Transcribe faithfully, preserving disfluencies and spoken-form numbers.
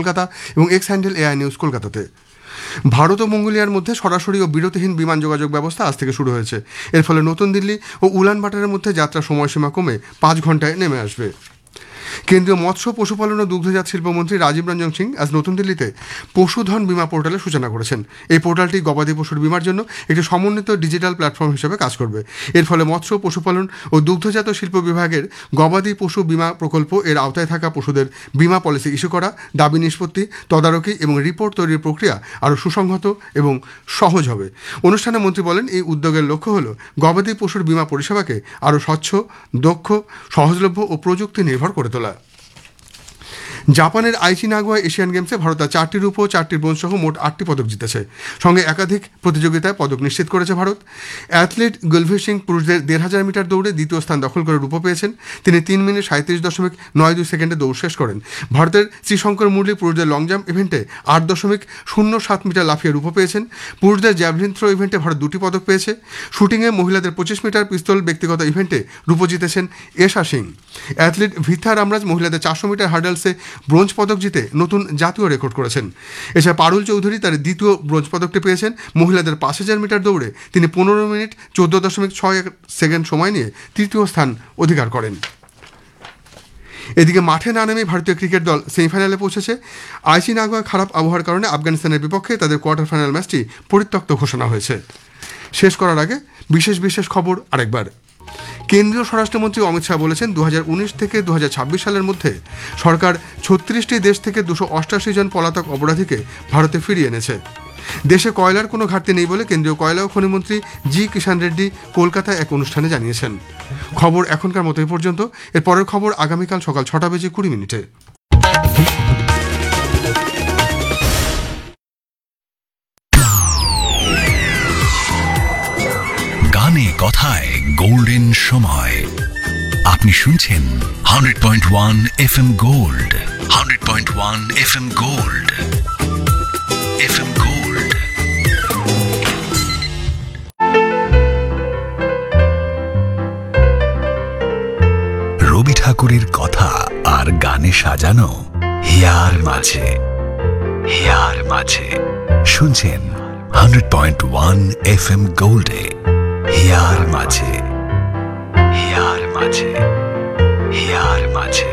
কলকাতা এবং x handle AI news কলকাতাতে। ভারত ও মঙ্গোলিয়ার মধ্যে সরাসরি ও বিরতিহীন বিমান যোগাযোগ ব্যবস্থা আজ থেকে শুরু হয়েছে। এর ফলে নতুন দিল্লি ও উলানবাটারের মধ্যে যাত্রা সময়সীমা কমে পাঁচ ঘন্টায় নেমে আসবে। কেন্দ্রীয় মৎস্য পশুপালন ও দুগ্ধজাত শিল্পমন্ত্রী রাজীব রঞ্জন সিং আজ নতুন দিল্লিতে পশুধন বীমা পোর্টালের সূচনা করেছেন। এই পোর্টালটি গবাদি পশুর বীমার জন্য একটি সমন্বিত ডিজিটাল প্ল্যাটফর্ম হিসেবে কাজ করবে। এর ফলে মৎস্য পশুপালন ও দুগ্ধজাত শিল্প বিভাগের গবাদি পশু বীমা প্রকল্প এর আওতায় থাকা পশুদের বীমা পলিসি ইস্যু করা, দাবি নিষ্পত্তি, তদারকি এবং রিপোর্ট তৈরির প্রক্রিয়া আরও সুসংহত এবং সহজ হবে। অনুষ্ঠানে মন্ত্রী বলেন, এই উদ্যোগের লক্ষ্য হল গবাদি পশুর বীমা পরিষেবাকে আরও স্বচ্ছ, দক্ষ, সহজলভ্য ও প্রযুক্তি নির্ভর করে তোলা। জাপানের আইচি নাগোয়া এশিয়ান গেমসে ভারত চারটি রূপ ও চারটি ব্রোঞ্জ সহ মোট আটটি পদক জিতেছে। সঙ্গে একাধিক প্রতিযোগিতায় পদক নিশ্চিত করেছে ভারত। অ্যাথলিট গুলভীর সিং পুরুষদের দেড় হাজার মিটার দৌড়ে দ্বিতীয় স্থান দখল করে রূপ পেয়েছেন। তিনি তিন মিনিট সাঁত্রিশ দশমিক নয় দুই সেকেন্ডে দৌড় শেষ করেন। ভারতের শ্রীশঙ্কর মুরলী পুরুষদের লং জাম্প ইভেন্টে আট দশমিক শূন্য সাত মিটার লাফিয়ে রূপ পেয়েছেন। পুরুষদের জ্যাভলিন থ্রো ইভেন্টে ভারত দুটি পদক পেয়েছে। শুটিংয়ে মহিলাদের পঁচিশ মিটার পিস্তল ব্যক্তিগত ইভেন্টে রূপ জিতেছেন এশা সিং। অ্যাথলিট ভিথা রামরাজ মহিলাদের চারশো মিটার হার্ডেলসে ব্রোঞ্জ পদক জিতে নতুন জাতীয় রেকর্ড করেছেন। এছাড়া পারুল চৌধুরী তার দ্বিতীয় ব্রোঞ্জ পদকটি পেয়েছেন। মহিলাদের পাঁচ হাজার মিটার দৌড়ে তিনি পনেরো মিনিট চোদ্দ দশমিক ছয় এক সেকেন্ড সময় নিয়ে তৃতীয় স্থান অধিকার করেন। এদিকে মাঠে না নেমে ভারতীয় ক্রিকেট দল সেমিফাইনালে পৌঁছেছে। আইচি নাগোয়া খারাপ আবহাওয়ার কারণে আফগানিস্তানের বিপক্ষে তাদের কোয়ার্টার ফাইনাল ম্যাচটি পরিত্যক্ত ঘোষণা হয়েছে। শেষ করার আগে বিশেষ বিশেষ খবর আরেকবার। কেন্দ্রীয় স্বরাষ্ট্রমন্ত্রী অমিত শাহ বলেছেন, দু হাজার উনিশ থেকে দু হাজার ছাব্বিশ সালের মধ্যে সরকার ছত্রিশটি দেশ থেকে দুশো অষ্টাশি জন পলাতক অপরাধীকে ভারতে ফিরিয়ে এনেছে। দেশে কয়লার কোনো ঘাটতি নেই বলে কেন্দ্রীয় কয়লা ও খনিমন্ত্রী জি কিষাণ রেড্ডি কলকাতায় এক অনুষ্ঠানে জানিয়েছেন। খবর এখনকার মতো এই পর্যন্ত। এর পরের খবর আগামীকাল সকাল ছটা বেজে কুড়ি মিনিটে। গানে কথায় গোল্ডেন সময়। আপনি শুনছেন hundred point one F M gold. Hundred point one F M gold. F M gold. রবি ঠাকুরের কথা আর গানে সাজানো হিয়ার মাঝে। হিয়ার মাঝে শুনছেন hundred point one F M গোল্ডে। Here মাঝে, হিয়ার মাঝে, হিয়ার মাঝে।